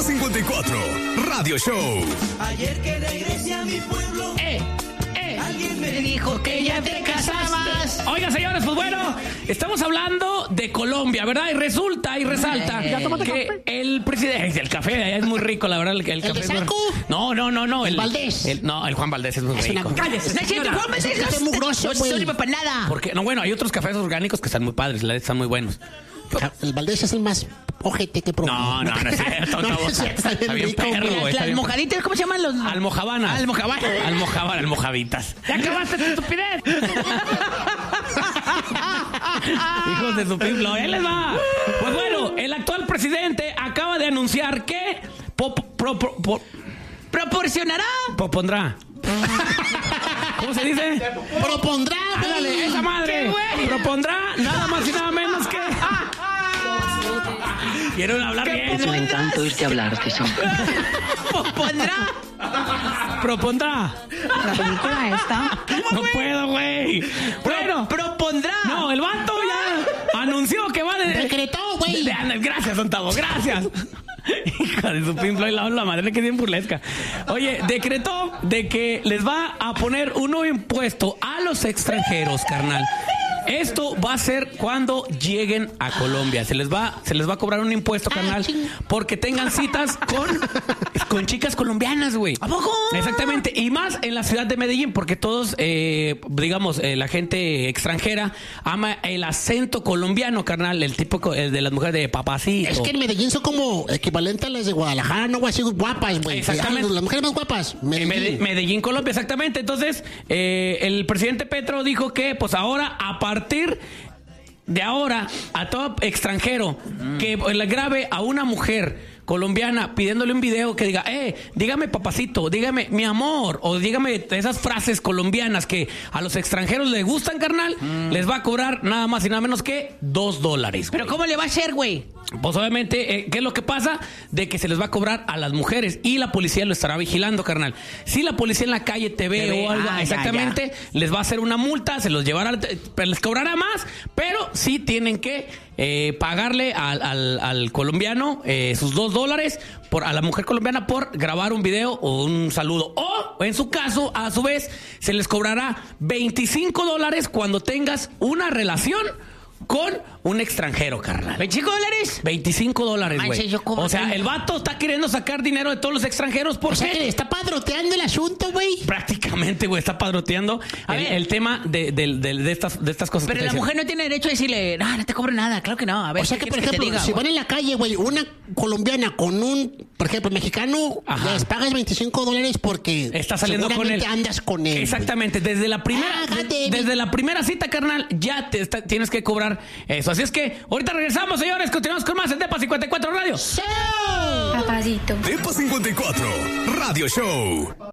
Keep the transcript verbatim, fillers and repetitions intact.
Depa cincuenta y cuatro, Radio Show. Ayer que regresé a mi pueblo, Eh, eh. alguien me dijo que ya te casabas. Oiga, señores, pues bueno, estamos hablando de Colombia, ¿verdad? Y resulta y resalta ¿Ya tomaste que café? el presidente, el café es muy rico, la verdad, el, el café de es muy- Saco? No, no, no, no. ¿El Valdés? el- no, el Juan Valdés es muy Es una- rico. ¡Cállese, No es cierto, Juan Valdés, Ese café es mugroso, no güey. sirve para nada. Porque, no, bueno, hay otros cafés orgánicos que están muy padres, la neta, están muy buenos. El Valdés es el más ojete que probé. No, no, no es cierto. No, no, no es cierto, está bien está bien rico, perro, güey. güey, está Las bien mojaditas, ¿cómo se llaman los? Almojabanas. Almojabanas. Almojabanas, almojavitas. ¡Ya acabaste tu estupidez! Hijos de su piflo, él les va. Pues bueno, el actual presidente acaba de anunciar que po- pro- pro- pro- ¿Proporcionará? propondrá. ¿Cómo se dice? Propondrá, güey. Ándale, esa madre. ¡Qué bueno! Propondrá nada más y nada menos que. Quiero hablar bien. Me encanta oírte hablar, tesoro. ¿Pondrá? Propondrá. La película esta. No puedo, güey. Bueno, ¿Propondrá? no, el vato ya anunció que va de. Decretó, güey. de- de- Gracias, Don Tavo, gracias. Hija de su pinflo y la, la madre que es bien burlesca. Oye, decretó de que les va a poner un nuevo impuesto a los extranjeros, carnal. Esto va a ser cuando lleguen a Colombia. Se les va, se les va a cobrar un impuesto, carnal, porque tengan citas con, con chicas colombianas, güey. ¿A poco? Exactamente. Y más en la ciudad de Medellín, porque todos, eh, digamos, eh, la gente extranjera ama el acento colombiano, carnal, el tipo co- el de las mujeres de papacito. Es que en Medellín son como equivalente a las de Guadalajara, no, güey, así guapas, güey. Exactamente. Ah, las mujeres más guapas. En Mede- Medellín. Medellín, Colombia, exactamente. Entonces, eh, el presidente Petro dijo que, pues ahora, a partir de ahora, a todo extranjero que le grabe a una mujer colombiana pidiéndole un video que diga, eh, dígame papacito, dígame mi amor, o dígame esas frases colombianas que a los extranjeros les gustan, carnal, les va a cobrar nada más y nada menos que dos dólares. ¿Pero cómo le va a hacer, güey? Pues obviamente, eh, ¿qué es lo que pasa? De que se les va a cobrar a las mujeres y la policía lo estará vigilando, carnal. Si la policía en la calle te ve, Te ve, o algo, ah, ya, exactamente, les va a hacer una multa, se los llevará, eh, pero les cobrará más, pero sí tienen que eh, pagarle al, al- al colombiano eh, sus dos dólares por, a la mujer colombiana por grabar un video o un saludo. O, en su caso, a su vez, se les cobrará veinticinco dólares cuando tengas una relación con un extranjero, carnal. ¿veinticinco dólares? veinticinco dólares, güey. Manches, yo cobro O sea, tanto. el vato está queriendo sacar dinero de todos los extranjeros O porque sea, que le está padroteando el asunto, güey. prácticamente, güey, está padroteando A el, ver. el tema de, de- de- de estas, de estas cosas. Pero que la te mujer no tiene derecho a decirle, no, no te cobro nada. Claro que no. A ver, O sea ¿qué que, por quieres ejemplo, te diga, si güey? van en la calle, güey, una colombiana con un, por ejemplo, mexicano, Ajá. les pagas veinticinco dólares porque Está saliendo con él. seguramente andas con él. Exactamente, desde la primera Ah, de- God desde la primera cita, carnal, ya te está- tienes que cobrar eso. Así es que ahorita regresamos, señores, continuamos con más en Depa cincuenta y cuatro Radio. ¡Show! Papacito. Depa cincuenta y cuatro, Radio Show.